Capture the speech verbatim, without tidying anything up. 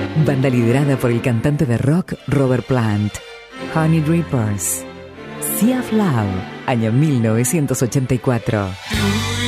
Banda liderada por el cantante de rock Robert Plant. Honey Drippers. Sea of Love, año mil novecientos ochenta y cuatro.